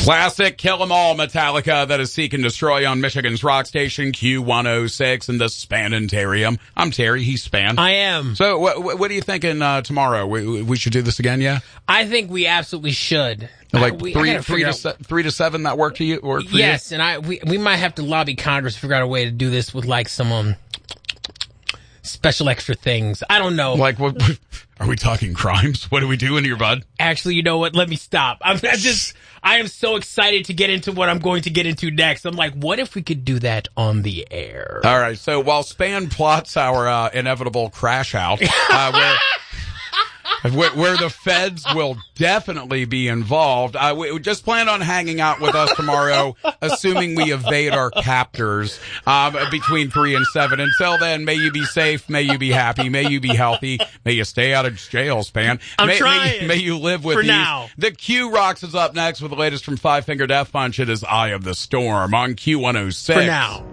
Classic Kill 'Em All Metallica, that is Seek and Destroy on Michigan's rock station Q106 in the Spanitarium. I'm Terry, he's Span. I am. So what are you thinking tomorrow? We should do this again, yeah? I think we absolutely should. Like three to seven, that work for you? Yes, and we might have to lobby Congress to figure out a way to do this with like some special extra things. I don't know. Like what? Are we talking crimes? What are we doing here, bud? Actually, you know what? Let me stop. I am so excited to get into what I'm going to get into next. I'm like, what if we could do that on the air? All right. So while Span plots our inevitable crash out, where the feds will definitely be involved, we just plan on hanging out with us tomorrow, assuming we evade our captors between 3 and 7. Until then, may you be safe, may you be happy, may you be healthy, may you stay out of jail, Span. I'm trying. May you live with for these. Now. The Q Rocks is up next with the latest from Five Finger Death Punch. It is Eye of the Storm on Q106. For now.